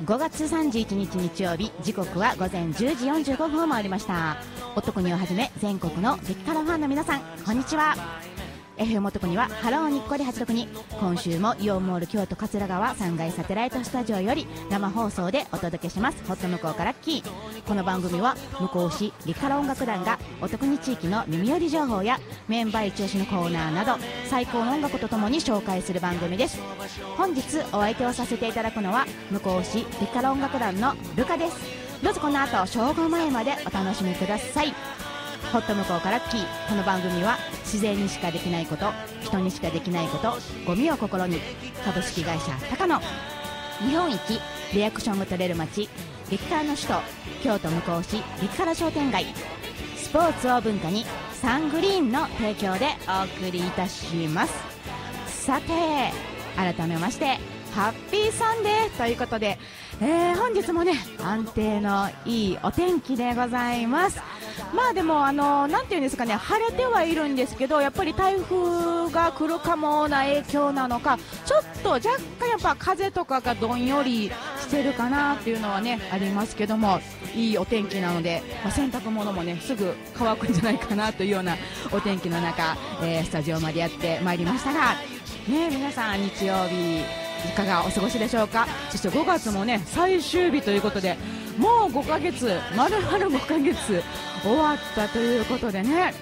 5月31日日曜日、時刻は午前10時45分を回りました。男にをはじめ全国の激辛ファンの皆さん、こんにちは。FM 男にはハローにっこり862、今週もイオンモール京都桂川3階サテライトスタジオより生放送でお届けします。ホット向こうからラッキー。この番組は向こう市激辛音楽団がお得に地域の耳寄り情報やメンバー一押しのコーナーなど最高の音楽とともに紹介する番組です。本日お相手をさせていただくのは向こう市激辛音楽団のルカです。どうぞこの後正午前までお楽しみください。ホット向こうからラッキー。この番組は自然にしかできないこと、人にしかできないこと、ゴミを心に。株式会社高野。日本一リアクションが取れる街、激辛の首都京都向こう市激辛商店街。スポーツを文化にサングリーンの提供でお送りいたします。さて改めましてハッピーサンデーということで、本日もね安定のいいお天気でございます。まあでもなんていうんですかね、晴れてはいるんですけど、やっぱり台風が来るかもな影響なのか、ちょっと若干やっぱ風とかがどんよりしてるかなっていうのはねありますけども、いいお天気なので、洗濯物もねすぐ乾くんじゃないかなというようなお天気の中、スタジオまでやってまいりましたが、ね、皆さん日曜日いかがお過ごしでしょうか。そして5月もね最終日ということで、もう5ヶ月、丸々5ヶ月終わったということでね、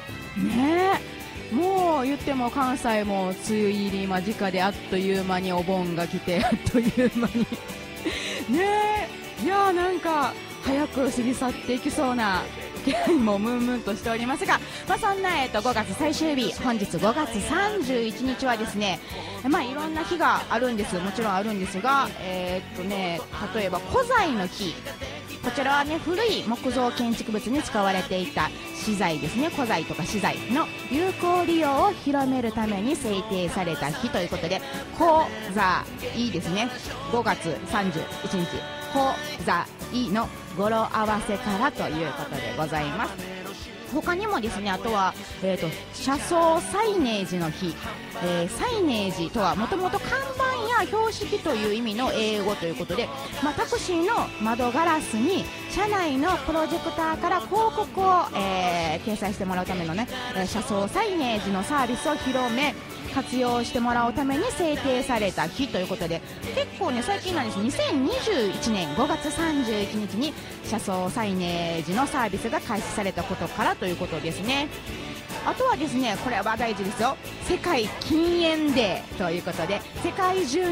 もう言っても関西も梅雨入り間近で、あっという間にお盆が来て、あっという間にいやーなんか早く過ぎ去っていきそうな気配もムンムンとしておりますが、そんな、5月最終日、本日5月31日はですね、いろんな日があるんです、もちろんあるんですが、例えば古材の日、こちらはね古い木造建築物に使われていた資材ですね、古材とか資材の有効利用を広めるために制定された日ということで、古材ですね、5月31日古材の語呂合わせからということでございます。他にもですね、あとは、車窓サイネージの日、サイネージとはもともと看板や標識という意味の英語ということで、タクシーの窓ガラスに車内のプロジェクターから広告を、掲載してもらうためのね、車窓サイネージのサービスを広め活用してもらうために制定された日ということで、結構ね最近なんです。2021年5月31日に車窓サイネージのサービスが開始されたことからということですね。あとはですね、これは大事ですよ、世界禁煙デーということで、世界中